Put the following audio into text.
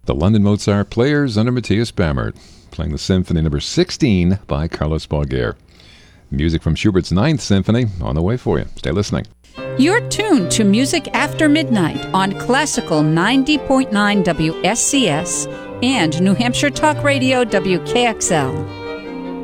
The London Mozart Players under Matthias Bammert, playing the Symphony Number 16 by Carlos Bauguer. Music from Schubert's Ninth Symphony on the way for you. Stay listening. You're tuned to Music After Midnight on Classical 90.9 WSCS and New Hampshire Talk Radio WKXL.